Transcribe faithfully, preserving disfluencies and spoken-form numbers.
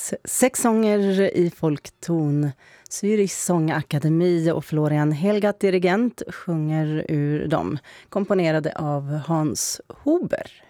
Sex sånger i folkton. Zürich sångakademi och Florian Helgat dirigent sjunger ur dem, komponerade av Hans Huber.